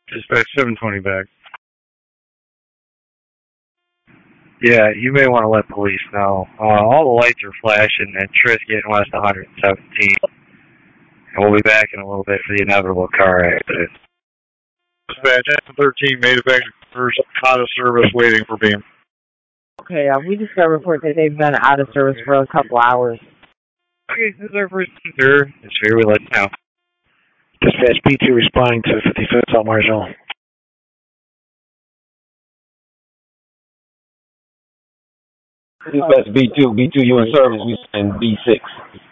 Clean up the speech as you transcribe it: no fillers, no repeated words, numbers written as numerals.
Dispatch 720 back. Yeah, you may want to let police know. All the lights are flashing and Trish getting west 117. And we'll be back in a little bit for the inevitable car accident. Dispatch 13 made it back to first out of service waiting for beam. Okay, we just got a report that they've been out of service for a couple hours. Okay, this is our first sir. It's here, we let you know. Dispatch B2 responding to 55th Salt Marshall. Dispatch B2, you in service, we send B6.